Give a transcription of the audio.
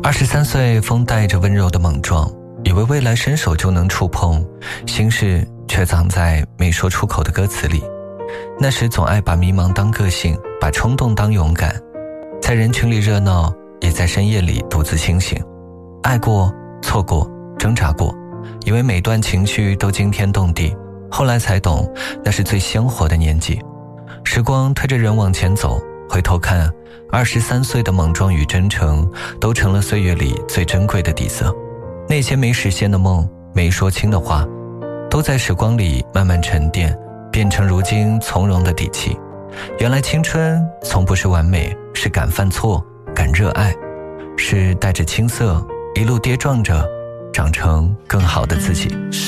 23岁，风带着温柔的莽撞，以为未来伸手就能触碰，心事却藏在没说出口的歌词里。那时总爱把迷茫当个性，把冲动当勇敢，在人群里热闹，也在深夜里独自清醒。爱过，错过，挣扎过，以为每段情绪都惊天动地，后来才懂，那是最鲜活的年纪。时光推着人往前走，回头看，23岁的莽撞与真诚，都成了岁月里最珍贵的底色。那些没实现的梦，没说清的话，都在时光里慢慢沉淀，变成如今从容的底气。原来青春从不是完美，是敢犯错，敢热爱，是带着青涩一路跌撞着长成更好的自己。